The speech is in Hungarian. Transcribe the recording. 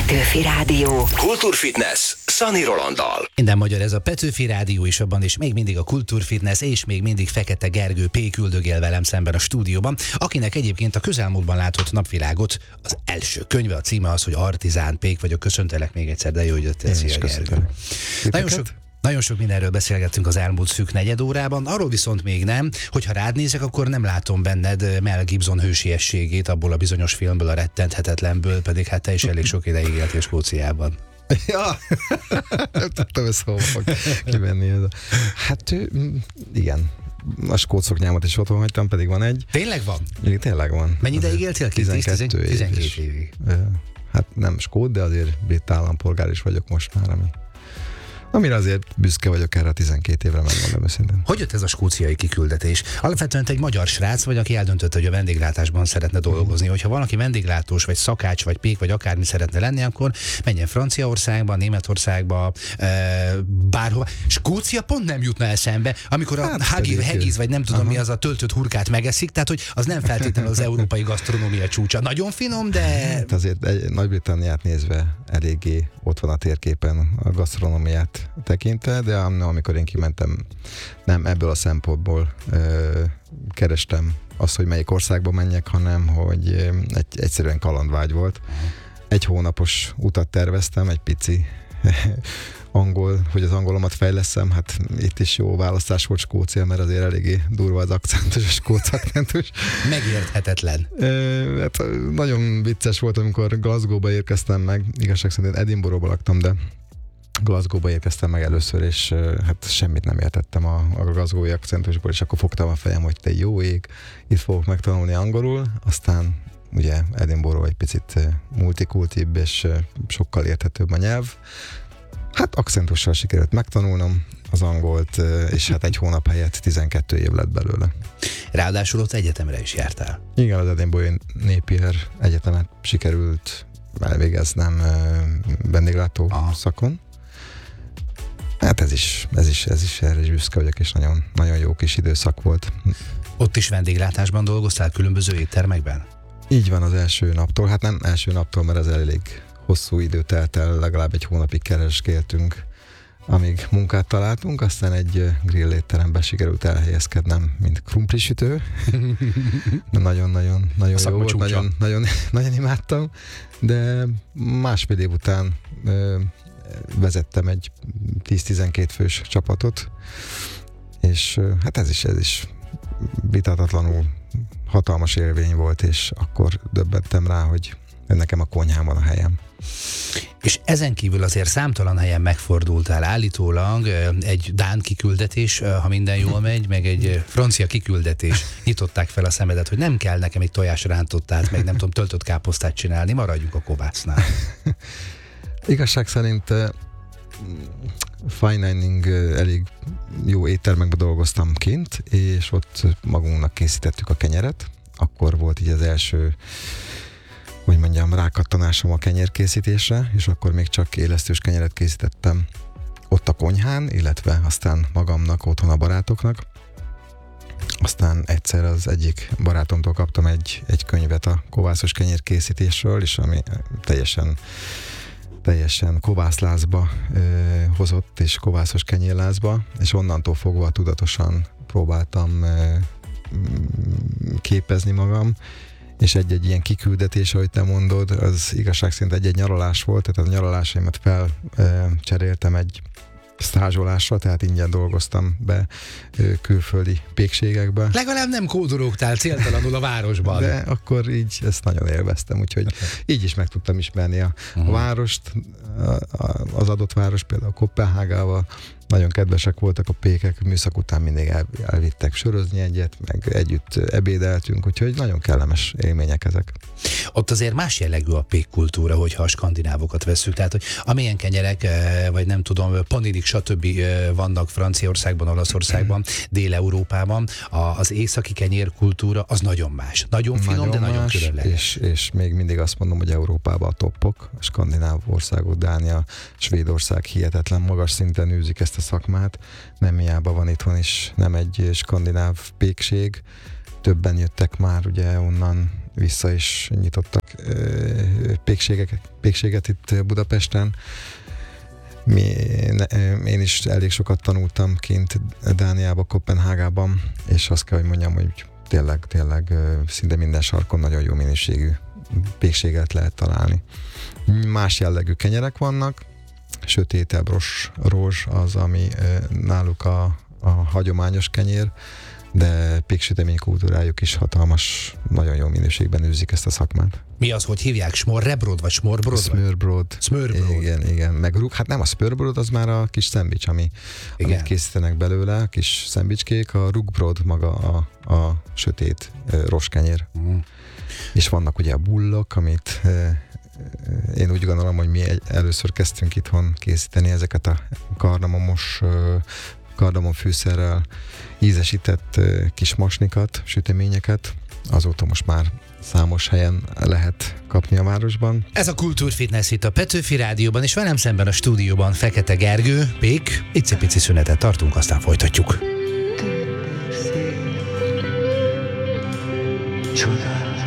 Petőfi Rádió. Kultúrfitness Szani Rolanddal. Minden magyar, ez a Petőfi Rádió is, abban is még mindig a Kultúrfitness, és még mindig Fekete Gergő P. küldögél velem szemben a stúdióban, akinek egyébként a közelmúltban látott napvilágot az első könyve, a címe az, hogy Artizán Pék vagyok. Köszöntelek még egyszer, de jó, hogy jöttél. Szia, Gergő. Nagyon sok mindenről beszélgettünk az elmúlt szűk negyed órában, arról viszont még nem, hogyha rád nézek, akkor nem látom benned Mel Gibson hősiességét abból a bizonyos filmből, a Rettenthetetlenből, pedig hát te is elég sok ideig éltél Skóciában. Ja, nem tudtam, ez hol fog kivenni. Hát igen, a skót szoknyámat is otthon hagytam, pedig van egy. Tényleg van? Tényleg van. Mennyi ideig éltél? 12 évig. Hát nem skót, de azért brit állampolgár is vagyok most már, amire azért büszke vagyok erre a 12 évre, megmondom őszintén. Hogy jött ez a skóciai kiküldetés? Alapvetően te egy magyar srác vagy, aki eldöntötte, hogy a vendéglátásban szeretne dolgozni. Hogyha valaki vendéglátós, vagy szakács, vagy pék, vagy akármi szeretne lenni, akkor menjen Franciaországba, Németországba, bárhova. Skócia pont nem jutna eszembe, amikor a haggis, vagy nem tudom mi az, a töltött hurkát megeszik, tehát hogy az nem feltétlenül az európai gasztronómia csúcsa. Nagyon finom, de... Hát azért Nagy-Britanniát nézve eléggé ott van a térképen a gasztronómiát tekintve, de amikor én kimentem, nem ebből a szempontból kerestem azt, hogy melyik országba menjek, hanem hogy egyszerűen kalandvágy volt. Egy hónapos utat terveztem, egy pici hogy az angolomat fejleszem, hát itt is jó választás volt Skócia, mert azért eléggé durva az akcentus, a skót akcentus. Megérthetetlen. Hát nagyon vicces volt, amikor Glasgow-ba érkeztem meg, igazság szerint Edinburgh-ba laktam, de Glasgow-ba érkeztem meg először, és hát semmit nem értettem a glasgow-i akcentusból, és akkor fogtam a fejem, hogy te jó ég, itt fogok megtanulni angolul, aztán ugye Edinburgh egy picit multikultibb, és sokkal érthetőbb a nyelv. Hát akcentussal sikerült megtanulnom az angolt, és hát egy hónap helyett 12 év lett belőle. Ráadásul ott egyetemre is jártál. Igen, az Edinburgh Napier egyetemet sikerült elvégeznem vendéglátó szakon. Hát ez is erre is büszke vagyok, és nagyon, nagyon jó kis időszak volt. Ott is vendéglátásban dolgoztál, különböző éttermekben? Így van, az első naptól. Hát nem első naptól, mert ez elég hosszú idő telt el, legalább egy hónapig keresgéltünk, amíg munkát találtunk, aztán egy grill étteremben sikerült elhelyezkednem, mint krumplisütő. Nagyon jó volt, nagyon imádtam, de másfél év után vezettem egy 10-12 fős csapatot, és hát ez is vitathatatlanul hatalmas élmény volt, és akkor döbbentem rá, hogy nekem a konyhában a helyem. És ezen kívül azért számtalan helyen megfordultál állítólag, egy dán kiküldetés, ha minden jól megy, meg egy francia kiküldetés nyitották fel a szemedet, hogy nem kell nekem egy tojásrántottát, meg nem tudom, töltött káposztát csinálni, maradjunk a kovásznál. Igazság szerint fine dining elég jó éttermekben dolgoztam kint, és ott magunknak készítettük a kenyeret. Akkor volt így az első, hogy mondjam, rákattanásom a kenyérkészítésre, és akkor még csak élesztős kenyeret készítettem ott a konyhán, illetve aztán magamnak, otthon a barátoknak. Aztán egyszer az egyik barátomtól kaptam egy könyvet a kovászos kenyérkészítésről, és ami teljesen kovászlázba hozott, és kovászos kenyérlázba, és onnantól fogva tudatosan próbáltam képezni magam, és egy ilyen kiküldetés, ahogy te mondod, az igazság szerint egy nyaralás volt, tehát a nyaralásaimat felcseréltem egy stázsolásra, tehát ingyen dolgoztam be külföldi pékségekbe. Legalább nem kódológtál céltalanul a városban. De akkor így ezt nagyon élveztem, úgyhogy így is meg tudtam ismerni a várost, az adott város, például Koppenhágával. Nagyon kedvesek voltak a pékek, műszak után mindig elvittek sörözni egyet, meg együtt ebédeltünk, úgyhogy nagyon kellemes élmények ezek. Ott azért más jellegű a pékkultúra, hogyha a skandinávokat vesszük, tehát hogy amilyen kenyerek, vagy nem tudom, paninik, stb. Vannak Franciaországban, Olaszországban, Dél-Európában, az északi kenyérkultúra az nagyon más. Nagyon finom, de nagyon különleges. És még mindig azt mondom, hogy Európában a toppok, a skandináv országok, Dánia, Svédország hihetetlen magas szinten űzik ezt a szakmát. Nem hiába van itthon is nem egy skandináv pékség, többen jöttek már ugye onnan vissza, és nyitottak pékséget itt Budapesten. Én is elég sokat tanultam kint Dániában, Koppenhágában, és azt kell, hogy mondjam, hogy tényleg szinte minden sarkon nagyon jó minőségű pékséget lehet találni. Más jellegű kenyerek vannak, sötétebb rózs az, ami náluk a hagyományos kenyér, de péksütemény kultúrájuk is hatalmas, nagyon jó minőségben űzik ezt a szakmát. Mi az, hogy hívják? Smorrebrod vagy smorbrod? Smörbrod. Smörbrod. Igen. Meg hát nem a smörbrod, az már a kis szendvics, amit készítenek belőle, a kis szendvicskék, a rugbrod maga a sötét roskenyér. És vannak ugye a bullok, amit én úgy gondolom, hogy mi először kezdtünk itthon készíteni ezeket a kardamomfűszerrel ízesített kis masnikat, süteményeket. Azóta most már számos helyen lehet kapni a városban. Ez a Kultúrfitness itt a Petőfi Rádióban, és velem szemben a stúdióban Fekete Gergő, Pék. Icipici szünetet tartunk, aztán folytatjuk.